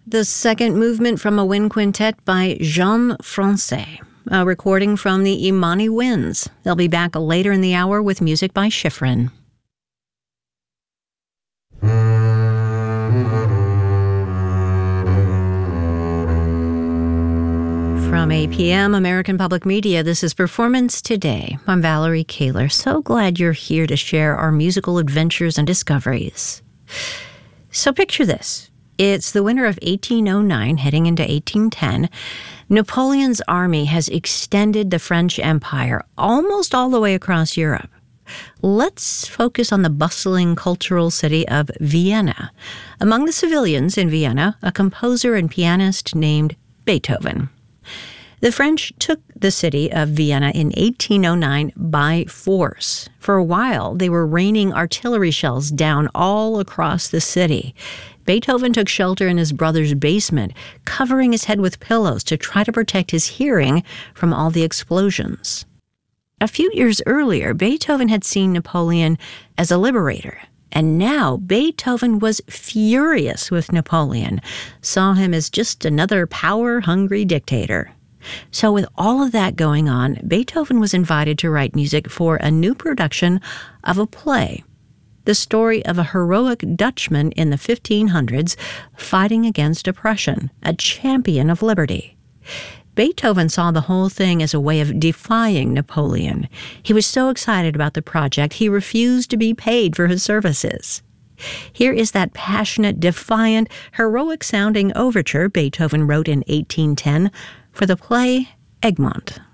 The second movement from a wind quintet by Jean Francais, a recording from the Imani Winds. They'll be back later in the hour with music by Schifrin. From APM, American Public Media, this is Performance Today. I'm Valerie Kaler. So glad you're here to share our musical adventures and discoveries. So picture this. It's the winter of 1809, heading into 1810. Napoleon's army has extended the French Empire almost all the way across Europe. Let's focus on the bustling cultural city of Vienna. Among the civilians in Vienna, a composer and pianist named Beethoven. The French took the city of Vienna in 1809 by force. For a while, they were raining artillery shells down all across the city. Beethoven took shelter in his brother's basement, covering his head with pillows to try to protect his hearing from all the explosions. A few years earlier, Beethoven had seen Napoleon as a liberator. And now Beethoven was furious with Napoleon, saw him as just another power-hungry dictator. So with all of that going on, Beethoven was invited to write music for a new production of a play, the story of a heroic Dutchman in the 1500s fighting against oppression, a champion of liberty. Beethoven saw the whole thing as a way of defying Napoleon. He was so excited about the project, he refused to be paid for his services. Here is that passionate, defiant, heroic-sounding overture Beethoven wrote in 1810 for the play Egmont.